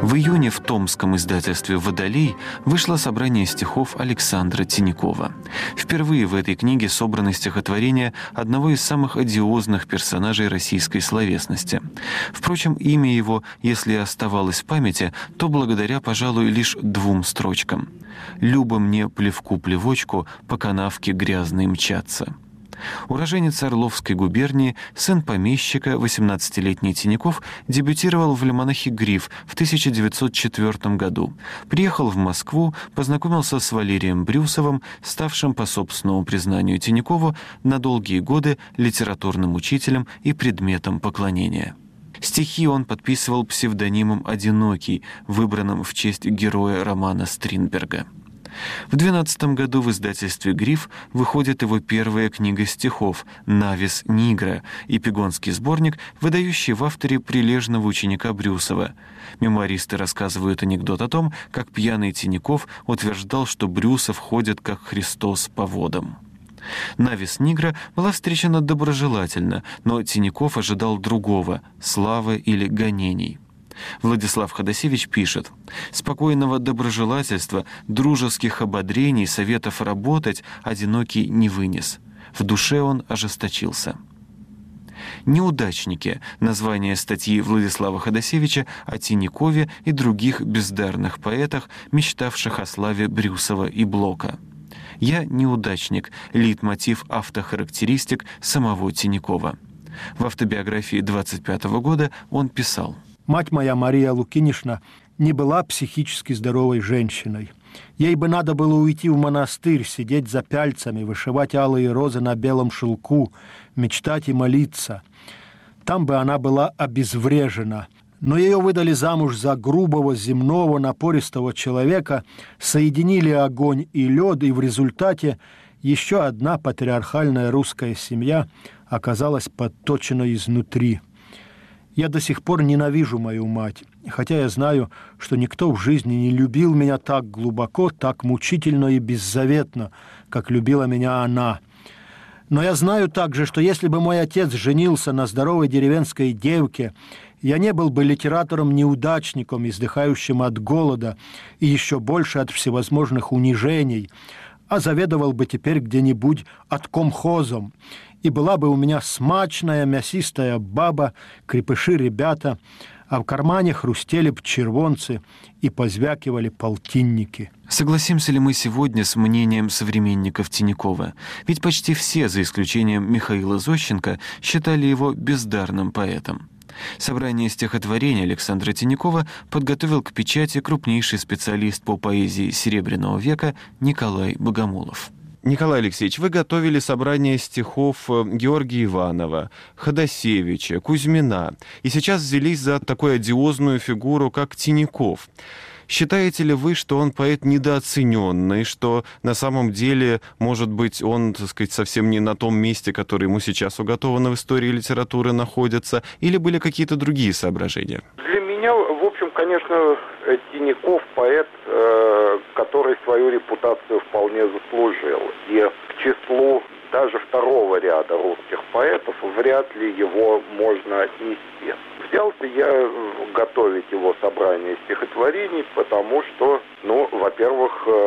В июне в томском издательстве «Водолей» вышло собрание стихов Александра Тинякова. Впервые в этой книге собраны стихотворения одного из самых одиозных персонажей российской словесности. Впрочем, имя его, если и оставалось в памяти, то благодаря, пожалуй, лишь 2 строчкам. «Любо мне плевку-плевочку, по канавке грязной мчаться». Уроженец Орловской губернии, сын помещика, 18-летний Тиняков дебютировал в альманахе «Гриф» в 1904 году. Приехал в Москву, познакомился с Валерием Брюсовым, ставшим, по собственному признанию Тинякову, на долгие годы литературным учителем и предметом поклонения. Стихи он подписывал псевдонимом «Одинокий», выбранным в честь героя романа Стринберга. В 12 году в издательстве «Гриф» выходит его первая книга стихов «Навис Нигра», эпигонский сборник, выдающий в авторе прилежного ученика Брюсова. Мемуаристы рассказывают анекдот о том, как пьяный Тиняков утверждал, что Брюсов ходит как Христос по водам. «Навис Нигра» была встречена доброжелательно, но Тиняков ожидал другого – славы или гонений. Владислав Ходосевич пишет: «Спокойного доброжелательства, дружеских ободрений, советов работать одинокий не вынес. В душе он ожесточился». «Неудачники» — название статьи Владислава Ходосевича о Тиньякове и других бездарных поэтах, мечтавших о славе Брюсова и Блока. «Я неудачник» — лейтмотив автохарактеристик самого Тиньякова. В автобиографии 25 года он писал: «Мать моя, Мария Лукинишна, не была психически здоровой женщиной. Ей бы надо было уйти в монастырь, сидеть за пяльцами, вышивать алые розы на белом шелку, мечтать и молиться. Там бы она была обезврежена. Но ее выдали замуж за грубого, земного, напористого человека, соединили огонь и лед, и в результате еще одна патриархальная русская семья оказалась подточена изнутри. Я до сих пор ненавижу мою мать, хотя я знаю, что никто в жизни не любил меня так глубоко, так мучительно и беззаветно, как любила меня она. Но я знаю также, что если бы мой отец женился на здоровой деревенской девке, я не был бы литератором-неудачником, издыхающим от голода и еще больше от всевозможных унижений, а заведовал бы теперь где-нибудь откомхозом, и была бы у меня смачная мясистая баба, крепыши ребята, а в кармане хрустели б червонцы и позвякивали полтинники». Согласимся ли мы сегодня с мнением современников Тинякова? Ведь почти все, за исключением Михаила Зощенко, считали его бездарным поэтом. Собрание стихотворений Александра Тинякова подготовил к печати крупнейший специалист по поэзии Серебряного века Николай Богомолов. Николай Алексеевич, вы готовили собрание стихов Георгия Иванова, Ходосевича, Кузьмина, и сейчас взялись за такую одиозную фигуру, как Тиняков. Считаете ли вы, что он поэт недооцененный, что на самом деле, может быть, он, так сказать, совсем не на том месте, которое ему сейчас уготовано в истории литературы находится, или были какие-то другие соображения? Для меня, в общем, конечно, Тиняков поэт, который свою репутацию вполне заслужил. И к числу даже второго ряда русских поэтов вряд ли его можно отнести. Взялся я готовить его собрание стихотворений, потому что, во-первых,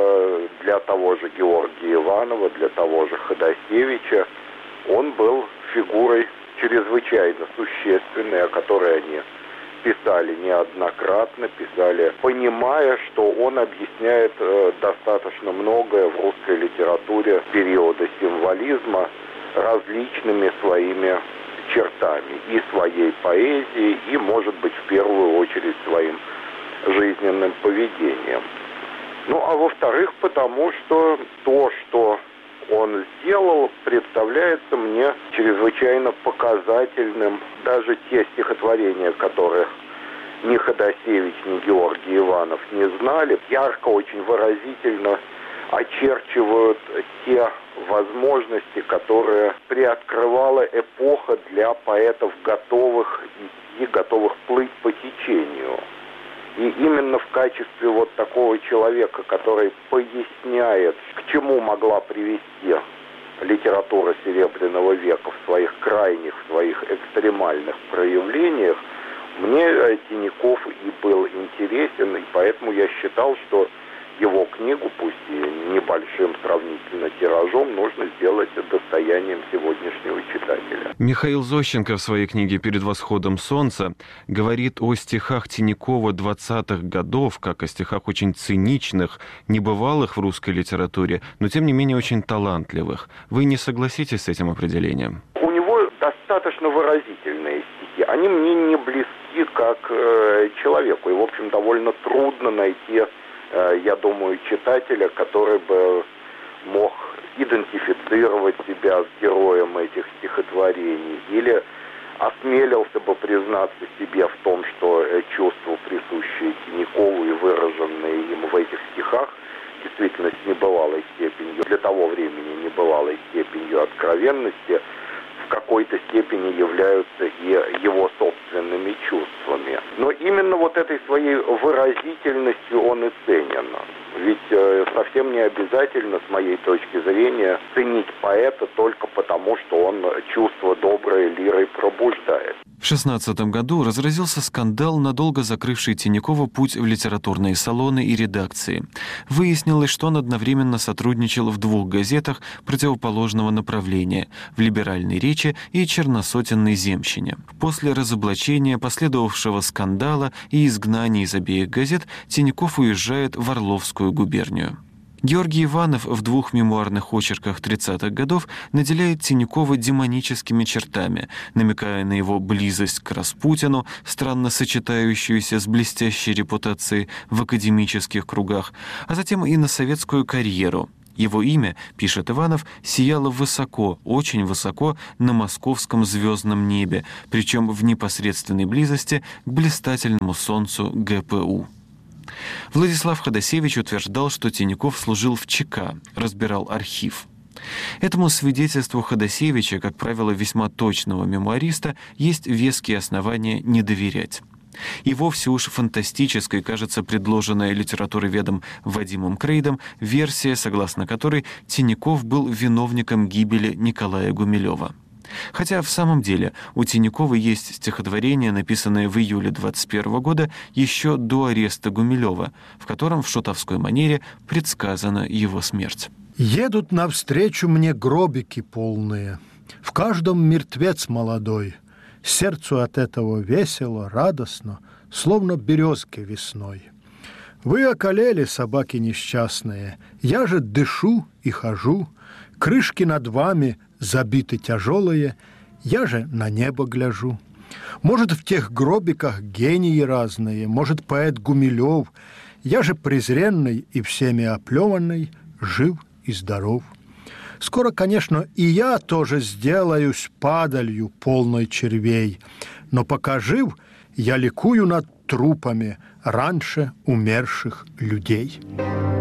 для того же Георгия Иванова, для того же Ходосевича он был фигурой чрезвычайно существенной, о которой они писали неоднократно, писали, понимая, что он объясняет достаточно многое в русской литературе периода символизма различными своими чертами и своей поэзией, и, может быть, в первую очередь своим жизненным поведением. А во-вторых, потому что то, что он сделал, представляется мне чрезвычайно показательным. Даже те стихотворения, которых ни Ходосевич, ни Георгий Иванов не знали, ярко, очень выразительно очерчивают те возможности, которые приоткрывала эпоха для поэтов, готовых идти, готовых плыть по течению. И именно в качестве вот такого человека, который поясняет, к чему могла привести литература Серебряного века в своих крайних, в своих экстремальных проявлениях, мне Тиняков и был интересен. интересен, и поэтому я считал, что его книгу, пусть и небольшим сравнительно тиражом, нужно сделать достоянием сегодняшнего читателя. Михаил Зощенко в своей книге «Перед восходом солнца» говорит о стихах Тинякова 20-х годов, как о стихах очень циничных, небывалых в русской литературе, но тем не менее очень талантливых. Вы не согласитесь с этим определением? У него достаточно выразительные стихи. Они мне не близки как человеку. И, в общем, довольно трудно найти, я думаю, читателя, который бы мог идентифицировать себя с героем этих стихотворений или осмелился бы признаться себе в том, что чувства, присущие Тинякову и выраженные им в этих стихах, действительно с небывалой степенью, для того времени небывалой степенью откровенности, в какой-то степени являются и его собственными чувствами. Но именно вот этой своей выразительностью он и ценен. Ведь совсем не обязательно, с моей точки зрения, ценить поэта только потому, что он чувство доброе лирой пробуждает. В 16 году разразился скандал, надолго закрывший Тинякова путь в литературные салоны и редакции. Выяснилось, что он одновременно сотрудничал в 2 газетах противоположного направления – в «Либеральной речи» и «Черносотенной земщине». После разоблачения, последовавшего скандала и изгнания из обеих газет, Тиняков уезжает в Орловскую губернию. Георгий Иванов в 2 мемуарных очерках 30-х годов наделяет Тинякова демоническими чертами, намекая на его близость к Распутину, странно сочетающуюся с блестящей репутацией в академических кругах, а затем и на советскую карьеру. Его имя, пишет Иванов, сияло высоко, очень высоко на московском звездном небе, причем в непосредственной близости к блистательному солнцу ГПУ. Владислав Ходосевич утверждал, что Тиняков служил в ЧК, разбирал архив. Этому свидетельству Ходосевича, как правило, весьма точного мемуариста, есть веские основания не доверять. И вовсе уж фантастической кажется предложенная литературоведом Вадимом Крейдом версия, согласно которой Тиняков был виновником гибели Николая Гумилева. Хотя в самом деле у Тинякова есть стихотворение, написанное в июле 21 года, еще до ареста Гумилева, в котором в шутовской манере предсказана его смерть. «Едут навстречу мне гробики полные, в каждом мертвец молодой. Сердцу от этого весело, радостно, словно березки весной. Вы околели, собаки несчастные, я же дышу и хожу, крышки над вами забиты тяжелые, я же на небо гляжу. Может, в тех гробиках гении разные, может, поэт Гумилев, я же презренный и всеми оплеванный, жив и здоров. Скоро, конечно, и я тоже сделаюсь падалью, полной червей, но пока жив, я ликую над трупами раньше умерших людей».